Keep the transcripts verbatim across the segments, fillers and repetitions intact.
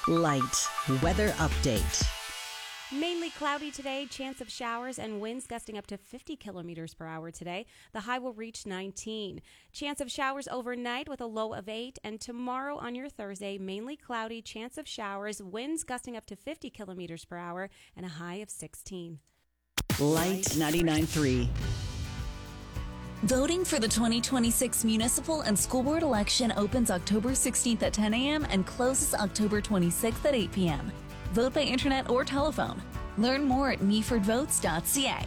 Light weather update. Mainly cloudy today, chance of showers and winds gusting up to fifty kilometers per hour today. The high will reach nineteen. Chance of showers overnight with a low of eight. And tomorrow on your Thursday, mainly cloudy, chance of showers, winds gusting up to fifty kilometers per hour and a high of sixteen. Light ninety-nine point three. Voting for the twenty twenty-six municipal and school board election opens October sixteenth at ten a.m. and closes October twenty-sixth at eight p.m. Vote by internet or telephone. Learn more at meaford votes dot c a.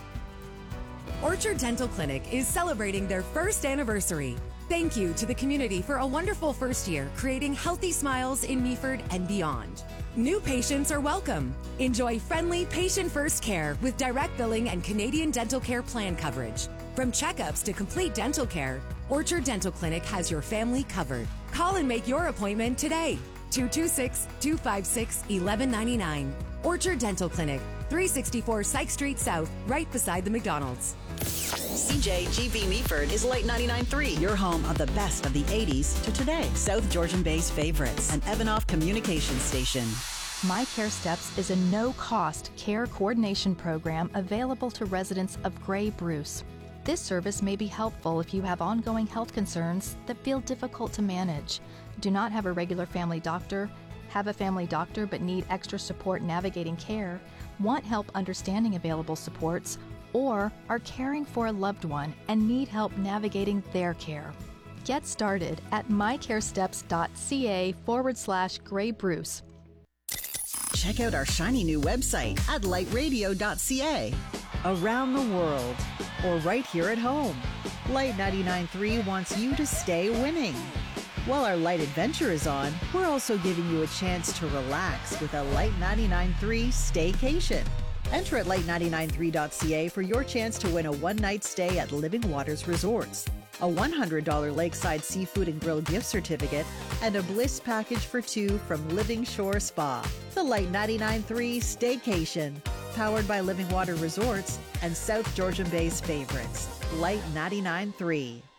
Orchard Dental Clinic is celebrating their first anniversary. Thank you to the community for a wonderful first year creating healthy smiles in Meaford and beyond. New patients are welcome. Enjoy friendly patient-first care with direct billing and Canadian Dental Care Plan coverage. From checkups to complete dental care, Orchard Dental Clinic has your family covered. Call and make your appointment today. two two six, two five six, one one nine nine. Orchard Dental Clinic, three sixty-four Syke Street South, right beside the McDonald's. C J G B Meaford is Light ninety-nine point three, your home of the best of the eighties to today. South Georgian Bay's favorites, an Evanoff communication station. My Care Steps is a no-cost care coordination program available to residents of Grey Bruce. This service may be helpful if you have ongoing health concerns that feel difficult to manage, do not have a regular family doctor, have a family doctor but need extra support navigating care, want help understanding available supports, or are caring for a loved one and need help navigating their care. Get started at mycaresteps dot c a forward slash Grey Bruce. Check out our shiny new website at light radio dot c a. Around the world, or right here at home, Light ninety-nine point three wants you to stay winning. While our Light Adventure is on, we're also giving you a chance to relax with a Light ninety-nine point three staycation. Enter at light ninety-nine point three dot c a for your chance to win a one-night stay at Living Waters Resorts, a one hundred dollars Lakeside Seafood and Grill gift certificate, and a Bliss package for two from Living Shore Spa. The Light ninety-nine point three Staycation, powered by Living Water Resorts and South Georgian Bay's favorites, Light ninety-nine point three.